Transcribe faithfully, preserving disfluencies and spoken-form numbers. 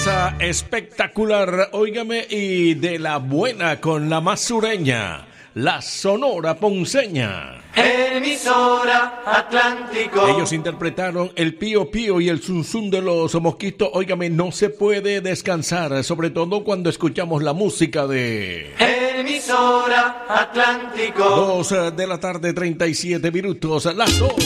Esa espectacular, óigame, y de la buena con la más sureña, la Sonora Ponceña. Emisora Atlántico. Ellos interpretaron el pío pío y el zum zum de los mosquitos. Óigame, no se puede descansar, sobre todo cuando escuchamos la música de... Emisora Atlántico. Dos de la tarde, treinta y siete minutos, las dos.